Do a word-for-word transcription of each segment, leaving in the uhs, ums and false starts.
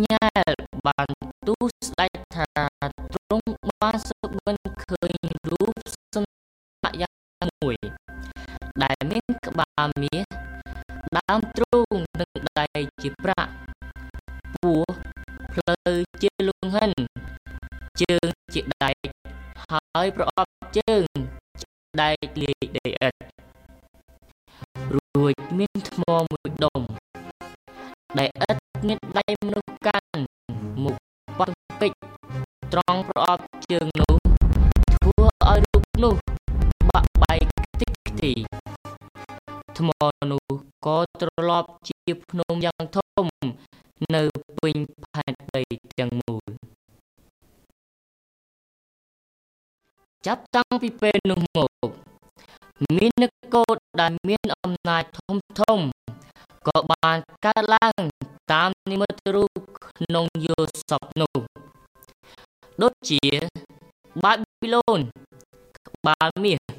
ញ៉ែលបានទូលស្ដេចថាទ្រង់បានស៊ើបមិនឃើញរូបសំណាកយ៉ាងមួយដែលមានក្បាលមាសដើមទ្រូងនិងដៃជាប្រាក់ពោះភ្លៅជាលង្ហិនជើងជាដែកហើយប្រអប់ជើងដែកលាយដីឥដ្ឋរួចមានថ្មមួយដុំដែលឥដ្ឋមានដៃមនុស្សកាន់មុខប៉ះពេជ្រត្រង់ប្រអប់ជើងនោះធ្វើឲ្យរូបនោះបាក់បែកខ្ទេចខ្ទីថ្មនោះក៏ត្រឡប់ជាភ្នំយ៉ាងធំនៅពេញផែនដីទាំងមូលចាប់តាំងពីពេលនោះមកមាននគរដែលមានអំណាចធំធំក៏បានកើតឡើងតាមនិមិត្តរូបក្នុងយោលសពនោះដូចជាបាប៊ីឡូនក្បាលមាស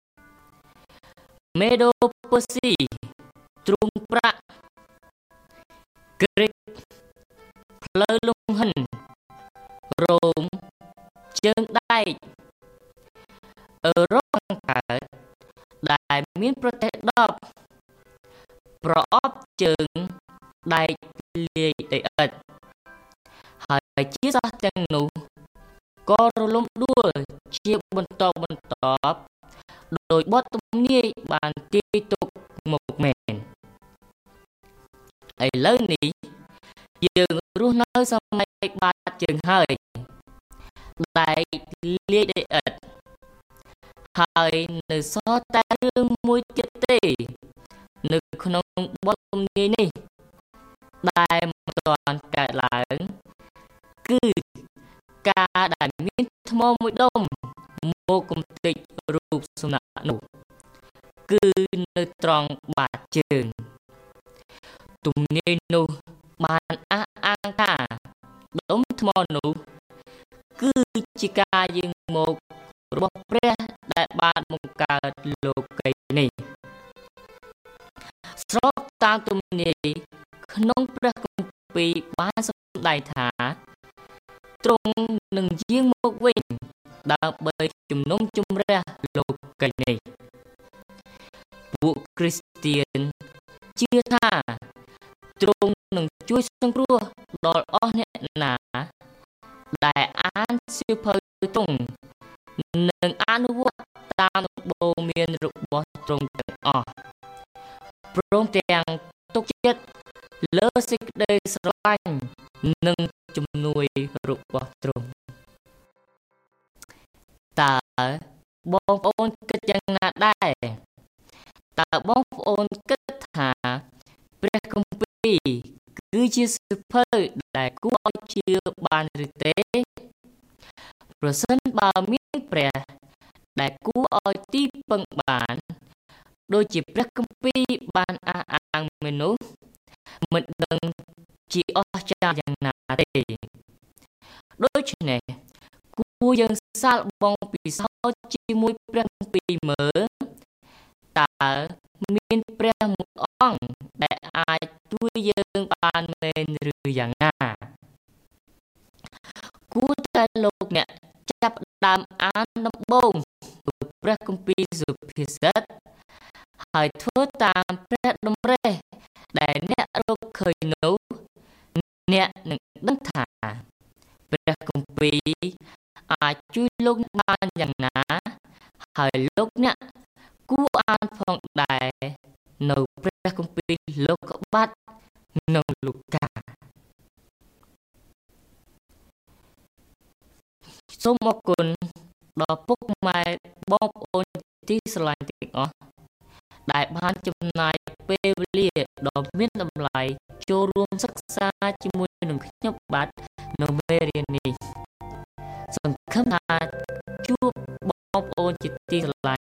មេដូពឺស៊ីទ្រូងប្រាក់ក្រិកភ្លៅលង្ហិនរ៉ូមជើងដែកអឺរ៉ុបខាងកើតដែលមានប្រទេសដប់ប្រអប់ជើងដែកលាយដីឥដ្ឋហើយជាសះទាំងនោះក៏រលំដួលជាបន្តបន្ទាប់ដោយបទទំនាយបានទាយទុកមកមែនឥឡូវនេះយើងរស់នៅសម័យបាតជើងហើយដែកលាយដីឥដ្ឋហើយនៅសល់តែរឿងមួយទៀតទេនៅក្នុងបទទំនាយនេះដែលមិនទាន់កើតឡើងគឺការដែលមានថ្មមួយដុំមកគំទេចរូបសំណាកនោះគឺនៅត្រង់បាតជើងទំនាយនោះបានអះអាងថាដុំថ្មនោះគឺជាការយាងមករបស់ព្រះដែលបានបង្កើតលោកីនេះស្របតាមទំនាយក្នុងព្រះគម្ពីរបានសម្ដែងថាទ្រង់នឹងយាងមកវិញដើម្បីជំនុំជម្រះលោកីនេះពួកគ្រីស្ទានជឿថាទ្រង់នឹងជួយសង្គ្រោះដល់អស់អ្នកណាដែលអានសៀវភៅទ្រង់និងអនុវត្តតាមដំបូន្មានរបស់ទ្រង់ទាំងអស់ព្រមទាំងទុកចិត្តលើសេចក្តីស្រឡាញ់និងជំនួយរបស់ទ្រង់តើបងប្អូនគិតយ៉ាងណាដែរតើបងប្អូនគិតថាព្រះគម្ពីរគឺជាសៀវភៅដែលគួរឲ្យជឿបានឬទេប្រសិនបើមានព្រះដែលគួរឲ្យទីពឹងបានដូចជាព្រះគម្ពីរបានអះអាងមែននោះមិនដឹងជាអស្ចារ្យយ៉ាងណាទេដូច្នេះគួរយើងសាកល្បងពិសោធន៍ជាមួយព្រះគម្ពីរមើលតើមានព្រះមួយអង្គដែលអាចជួយយើងបានមែនឬយ៉ាងណាគួរតែលោកអ្នកចាប់ដើមអានដំបូងព្រះគម្ពីរសុភាសិតហើយធ្វើតាមព្រះតម្រិះដែលអ្នករកឃើញនោះអ្នកនឹងដឹងថាព្រះគម្ពីរអាចជួយលោកបានយ៉ាងណាហើយលោកអ្នកគួរអានផងដែរនៅព្រះគម្ពីរលោកុបាទនិងលូកាសូមអរគុណដល់ពុកម៉ែបងប្អូនទីស្រឡាញ់ទាំងអស់ដែលបានចំណាយពេលវេលាដ៏មានតម្លៃចូលរួមសិក្សាជាមួយនឹងខ្ញុំបាទនៅមេរៀននេះសង្ឃឹមថាជួបបងប្អូនជាទីស្រឡាញ់